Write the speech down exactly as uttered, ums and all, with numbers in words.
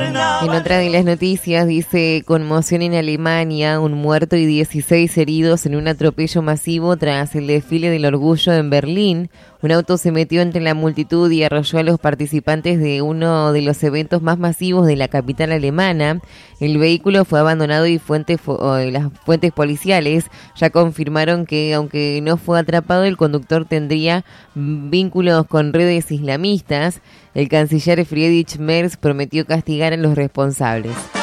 En otra de las noticias dice: conmoción en Alemania, un muerto y dieciséis heridos en un atropello masivo tras el desfile del orgullo en Berlín. Un auto se metió entre la multitud y arrolló a los participantes de uno de los eventos más masivos de la capital alemana. El vehículo fue abandonado y fuentes, las fuentes policiales ya confirmaron que, aunque no fue atrapado, el conductor tendría vínculos con redes islamistas. El canciller Friedrich Merz prometió castigar a los responsables.